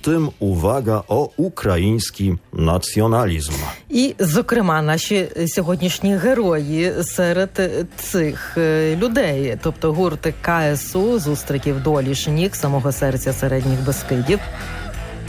tym uwaga o український націоналізм. І, зокрема, наші сьогоднішні герої серед цих людей, тобто гурт КСУ «Зустріків долі Шнік» самого серця Середніх Бескидів,